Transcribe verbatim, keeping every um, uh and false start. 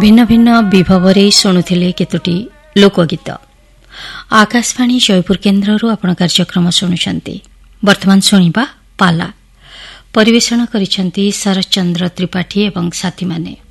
ଭିନ୍ନ ଭିନ୍ନ ବିଭବରେ ଶୁଣୁଥିଲେ କେତୋଟି ଲୋକଗୀତ। ଆକାଶବାଣୀ ଜୟପୁର କେନ୍ଦ୍ରରୁ ଆପଣ କାର୍ଯ୍ୟକ୍ରମ ଶୁଣୁଛନ୍ତି। ବର୍ତ୍ତମାନ ଶୁଣିବା ପାଲା। ପରିବେଷଣ କରିଛନ୍ତି ଶରତ ଚନ୍ଦ୍ର ତ୍ରିପାଠୀ ଏବଂ ସାଥୀମାନେ।